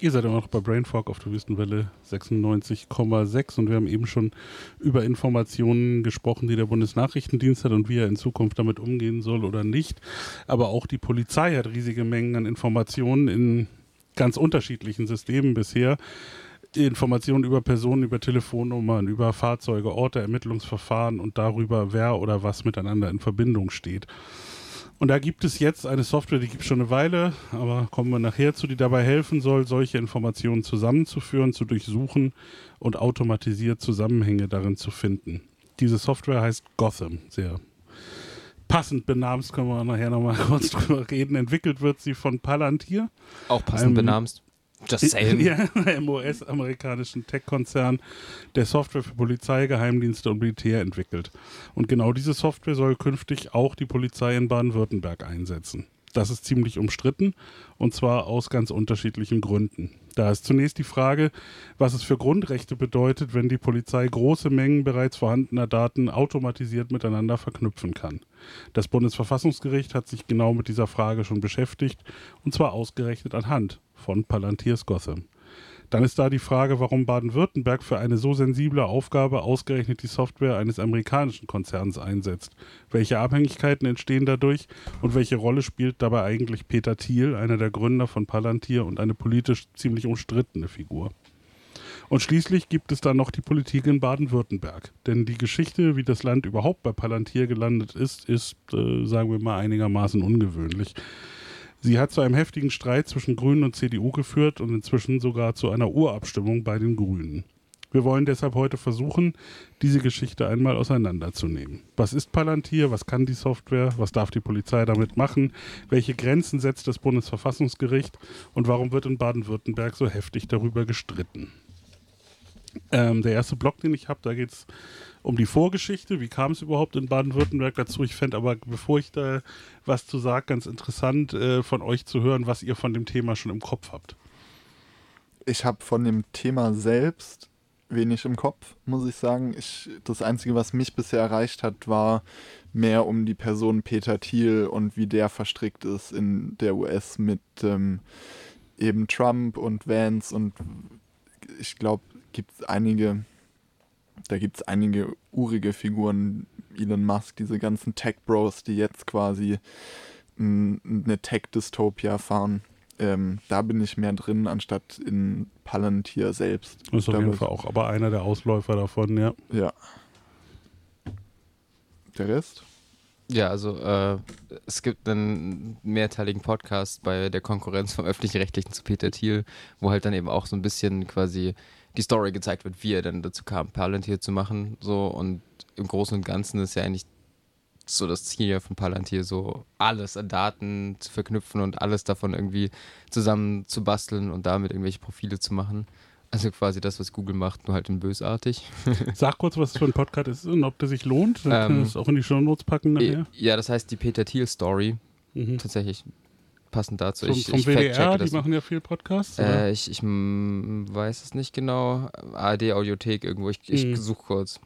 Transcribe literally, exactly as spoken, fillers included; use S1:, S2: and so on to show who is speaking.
S1: Ihr seid immer noch bei Brainfuck auf der Wüstenwelle sechsundneunzig Komma sechs und wir haben eben schon über Informationen gesprochen, die der Bundesnachrichtendienst hat und wie er in Zukunft damit umgehen soll oder nicht. Aber auch die Polizei hat riesige Mengen an Informationen in ganz unterschiedlichen Systemen bisher. Informationen über Personen, über Telefonnummern, über Fahrzeuge, Orte, Ermittlungsverfahren und darüber, wer oder was miteinander in Verbindung steht. Und da gibt es jetzt eine Software, die gibt es schon eine Weile, aber kommen wir nachher zu, die dabei helfen soll, solche Informationen zusammenzuführen, zu durchsuchen und automatisiert Zusammenhänge darin zu finden. Diese Software heißt Gotham, sehr passend benamst, können wir nachher nochmal kurz drüber reden. Entwickelt wird sie von Palantir.
S2: Auch passend ähm, benamst. Just saying.
S1: Ja, einem U S-amerikanischen Tech-Konzern, der Software für Polizei, Geheimdienste und Militär entwickelt. Und genau diese Software soll künftig auch die Polizei in Baden-Württemberg einsetzen. Das ist ziemlich umstritten und zwar aus ganz unterschiedlichen Gründen. Da ist zunächst die Frage, was es für Grundrechte bedeutet, wenn die Polizei große Mengen bereits vorhandener Daten automatisiert miteinander verknüpfen kann. Das Bundesverfassungsgericht hat sich genau mit dieser Frage schon beschäftigt und zwar ausgerechnet anhand von Palantirs Gotham. Dann ist da die Frage, warum Baden-Württemberg für eine so sensible Aufgabe ausgerechnet die Software eines amerikanischen Konzerns einsetzt. Welche Abhängigkeiten entstehen dadurch und welche Rolle spielt dabei eigentlich Peter Thiel, einer der Gründer von Palantir und eine politisch ziemlich umstrittene Figur? Und schließlich gibt es dann noch die Politik in Baden-Württemberg. Denn die Geschichte, wie das Land überhaupt bei Palantir gelandet ist, ist, äh, sagen wir mal, einigermaßen ungewöhnlich. Sie hat zu einem heftigen Streit zwischen Grünen und C D U geführt und inzwischen sogar zu einer Urabstimmung bei den Grünen. Wir wollen deshalb heute versuchen, diese Geschichte einmal auseinanderzunehmen. Was ist Palantir? Was kann die Software? Was darf die Polizei damit machen? Welche Grenzen setzt das Bundesverfassungsgericht? Und warum wird in Baden-Württemberg so heftig darüber gestritten? Ähm, der erste Block, den ich habe, da geht es um die Vorgeschichte. Wie kam es überhaupt in Baden-Württemberg dazu? Ich fände aber, bevor ich da was zu sage, ganz interessant äh, von euch zu hören, was ihr von dem Thema schon im Kopf habt.
S3: Ich habe von dem Thema selbst wenig im Kopf, muss ich sagen. Ich, das Einzige, was mich bisher erreicht hat, war mehr um die Person Peter Thiel und wie der verstrickt ist in der U S mit ähm, eben Trump und Vance und ich glaube, gibt es einige, da gibt es einige urige Figuren, Elon Musk, diese ganzen Tech-Bros, die jetzt quasi m, eine Tech-Dystopia fahren. Ähm, da bin ich mehr drin, anstatt in Palantir selbst.
S1: Das ist auf jeden Fall auch aber einer der Ausläufer davon, ja.
S3: Ja. Der Rest?
S2: Ja, also äh, es gibt einen mehrteiligen Podcast bei der Konkurrenz vom Öffentlich-Rechtlichen zu Peter Thiel, wo halt dann eben auch so ein bisschen quasi die Story gezeigt wird, wie er dann dazu kam, Palantir zu machen. So, und im Großen und Ganzen ist ja eigentlich so das Ziel ja von Palantir, so alles an Daten zu verknüpfen und alles davon irgendwie zusammen zu basteln und damit irgendwelche Profile zu machen. Also quasi das, was Google macht, nur halt in bösartig.
S1: Sag kurz, was das für ein Podcast ist und ob der sich lohnt. Dann
S2: Ähm,
S1: können wir es auch in die Shownotes packen nachher.
S2: Ja, das heißt die Peter Thiel Story.
S1: Mhm.
S2: Tatsächlich passend dazu.
S1: Vom,
S2: ich,
S1: vom
S2: ich
S1: W D R,
S2: das.
S1: die machen ja viel Podcasts.
S2: Äh, ich ich m, weiß es nicht genau. A R D Audiothek irgendwo. Ich, ich
S1: Mhm.
S2: suche kurz.